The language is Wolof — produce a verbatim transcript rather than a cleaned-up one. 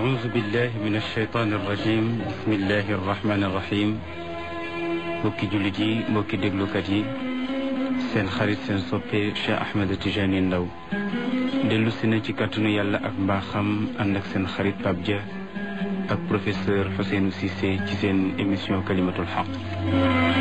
أعوذ بالله من الشيطان الرجيم بسم الله الرحمن الرحيم mbokki jullit yi mbokki déglukat yi seen xarit seen soppe Cheikh Ahmed Tidiane Ndao dellu si na ci kàttanu yàlla ak mbaaxam ànd ak seen xarit Pape Dia ak professeur Ousseynou Cissé ci seen émission Kalimatul Haq